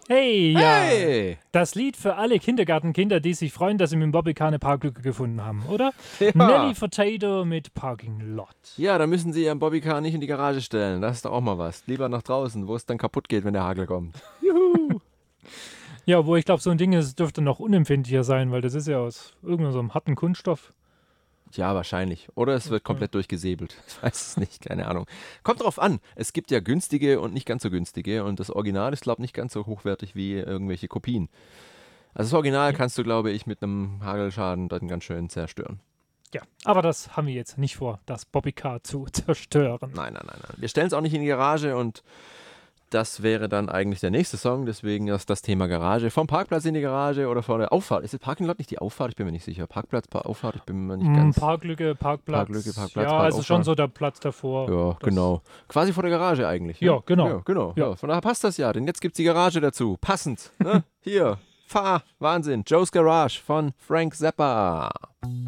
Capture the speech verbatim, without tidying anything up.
Hey, ja. Hey! Das Lied für alle Kindergartenkinder, die sich freuen, dass sie mit dem Bobbycar eine Parklücke gefunden haben, oder? Ja. Nelly Furtado mit Parking Lot. Ja, da müssen Sie Ihren Bobbycar nicht in die Garage stellen. Das ist doch auch mal was. Lieber nach draußen, wo es dann kaputt geht, wenn der Hagel kommt. Juhu! Ja, wo ich glaube, so ein Ding ist, dürfte noch unempfindlicher sein, weil das ist ja aus irgendeinem so einem harten Kunststoff. Ja, wahrscheinlich. Oder es wird komplett durchgesäbelt. Ich weiß es nicht, keine Ahnung. Kommt drauf an. Es gibt ja günstige und nicht ganz so günstige. Und das Original ist, glaube ich, nicht ganz so hochwertig wie irgendwelche Kopien. Also das Original Ja. kannst du, glaube ich, mit einem Hagelschaden dann ganz schön zerstören. Ja, aber das haben wir jetzt nicht vor, das Bobbycar zu zerstören. Nein, nein, nein, nein. Wir stellen es auch nicht in die Garage und das wäre dann eigentlich der nächste Song. Deswegen ist das Thema Garage. Vom Parkplatz in die Garage oder vor der Auffahrt. Ist das Parking Lot nicht die Auffahrt? Ich bin mir nicht sicher. Parkplatz, pa- Auffahrt, ich bin mir nicht Mm, ganz... Parklücke, Parkplatz. Parklücke, Parkplatz, ja, also schon Parkauffahrt. so der Platz davor. Ja, Das- genau. Quasi vor der Garage eigentlich. ne? Ja, genau. Ja, genau. Ja. Ja. Von daher passt das ja, denn jetzt gibt es die Garage dazu. Passend. Ne? Hier. Fahr. Wahnsinn. Joe's Garage von Frank Zappa.